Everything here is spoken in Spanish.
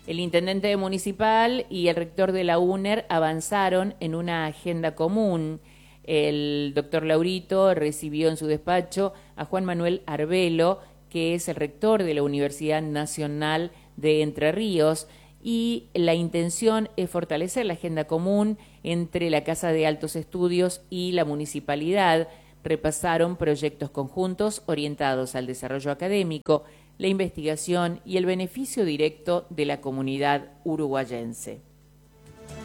El intendente municipal y el rector de la UNER avanzaron en una agenda común. El doctor Laurito recibió en su despacho a Juan Manuel Arbelo, que es el rector de la Universidad Nacional de Entre Ríos, y la intención es fortalecer la agenda común entre la Casa de Altos Estudios y la municipalidad. Repasaron proyectos conjuntos orientados al desarrollo académico, la investigación y el beneficio directo de la comunidad uruguayense.